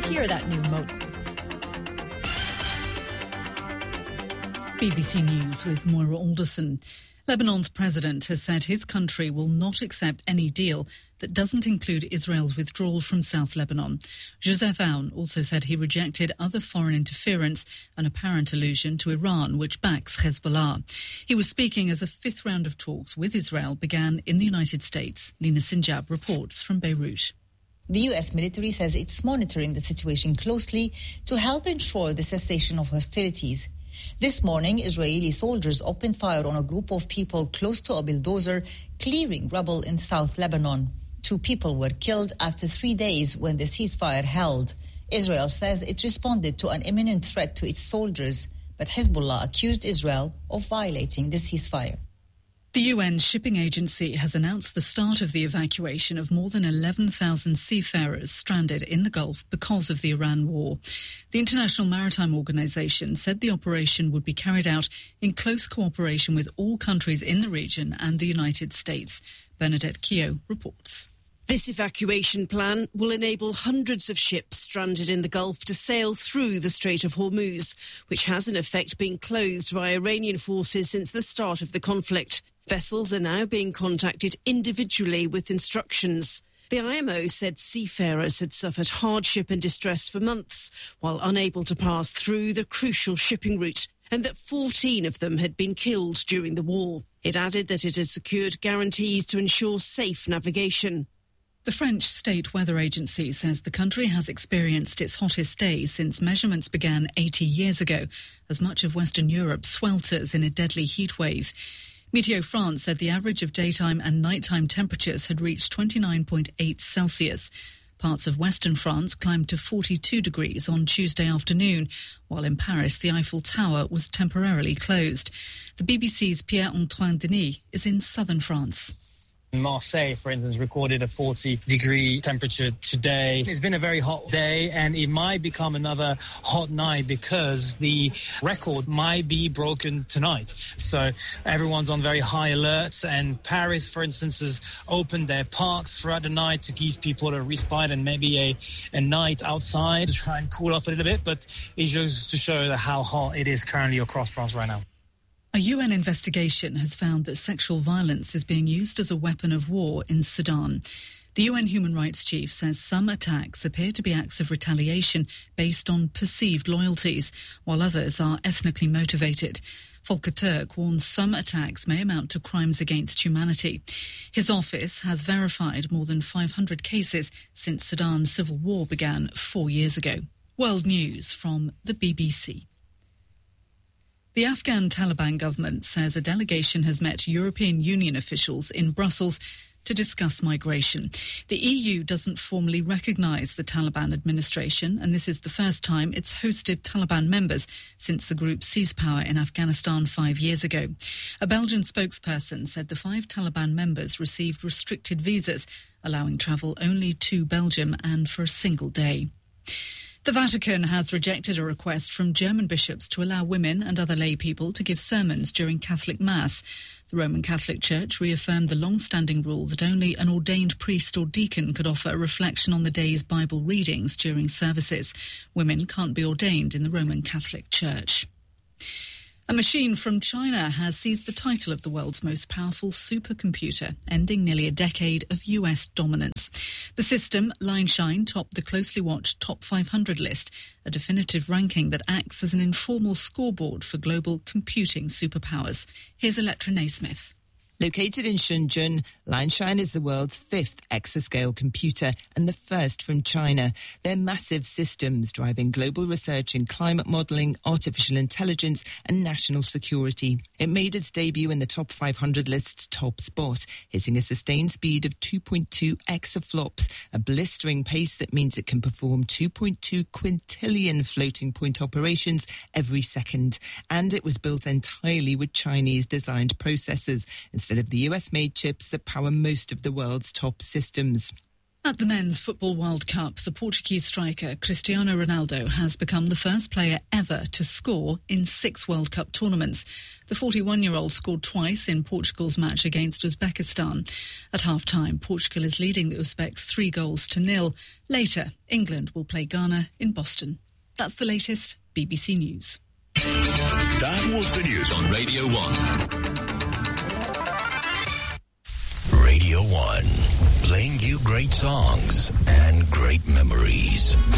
hear that new motor. BBC News with Moira Alderson. Lebanon's president has said his country will not accept any deal that doesn't include Israel's withdrawal from South Lebanon. Joseph Aoun also said he rejected other foreign interference, an apparent allusion to Iran, which backs Hezbollah. He was speaking as a fifth round of talks with Israel began in the United States. Lina Sinjab reports from Beirut. The U.S. military says it's monitoring the situation closely to help ensure the cessation of hostilities. This morning, Israeli soldiers opened fire on a group of people close to a bulldozer clearing rubble in South Lebanon. 2 people were killed after 3 days when the ceasefire held. Israel says it responded to an imminent threat to its soldiers, but Hezbollah accused Israel of violating the ceasefire. The UN Shipping Agency has announced the start of the evacuation of more than 11,000 seafarers stranded in the Gulf because of the Iran war. The International Maritime Organization said the operation would be carried out in close cooperation with all countries in the region and the United States. Bernadette Keogh reports. This evacuation plan will enable hundreds of ships stranded in the Gulf to sail through the Strait of Hormuz, which has in effect been closed by Iranian forces since the start of the conflict. Vessels are now being contacted individually with instructions. The IMO said seafarers had suffered hardship and distress for months while unable to pass through the crucial shipping route, and that 14 of them had been killed during the war. It added that it has secured guarantees to ensure safe navigation. The French State Weather Agency says the country has experienced its hottest day since measurements began 80 years ago, as much of Western Europe swelters in a deadly heatwave. Meteo France said the average of daytime and nighttime temperatures had reached 29.8 Celsius. Parts of Western France climbed to 42 degrees on Tuesday afternoon, while in Paris the Eiffel Tower was temporarily closed. The BBC's Pierre-Antoine Denis is in southern France. Marseille, for instance, recorded a 40-degree temperature today. It's been a very hot day, and it might become another hot night because the record might be broken tonight. So everyone's on very high alert, and Paris, for instance, has opened their parks throughout the night to give people a respite and maybe a night outside to try and cool off a little bit. But it's just to show how hot it is currently across France right now. A UN investigation has found that sexual violence is being used as a weapon of war in Sudan. The UN Human Rights Chief says some attacks appear to be acts of retaliation based on perceived loyalties, while others are ethnically motivated. Volker Turk warns some attacks may amount to crimes against humanity. His office has verified more than 500 cases since Sudan's civil war began 4 years ago. World News from the BBC. The Afghan Taliban government says a delegation has met European Union officials in Brussels to discuss migration. The EU doesn't formally recognise the Taliban administration, and this is the first time it's hosted Taliban members since the group seized power in Afghanistan 5 years ago. A Belgian spokesperson said the 5 Taliban members received restricted visas, allowing travel only to Belgium and for a single day. The Vatican has rejected a request from German bishops to allow women and other lay people to give sermons during Catholic Mass. The Roman Catholic Church reaffirmed the long-standing rule that only an ordained priest or deacon could offer a reflection on the day's Bible readings during services. Women can't be ordained in the Roman Catholic Church. A machine from China has seized the title of the world's most powerful supercomputer, ending nearly a decade of US dominance. The system, Lineshine, topped the closely watched Top 500 list, a definitive ranking that acts as an informal scoreboard for global computing superpowers. Here's Electra Naismith. Located in Shenzhen, Lineshine is the world's 5th exascale computer and the first from China. They're massive systems driving global research in climate modelling, artificial intelligence and national security. It made its debut in the Top 500 list's top spot, hitting a sustained speed of 2.2 exaflops, a blistering pace that means it can perform 2.2 quintillion floating point operations every second. And it was built entirely with Chinese-designed processors, instead of the US-made chips that power most of the world's top systems. At the Men's Football World Cup, the Portuguese striker Cristiano Ronaldo has become the first player ever to score in 6 World Cup tournaments. The 41-year-old scored twice in Portugal's match against Uzbekistan. At half-time, Portugal is leading the Uzbeks 3-0. Later, England will play Ghana in Boston. That's the latest BBC News. That was the news on Radio 1. Radio 1, playing you great songs and great memories.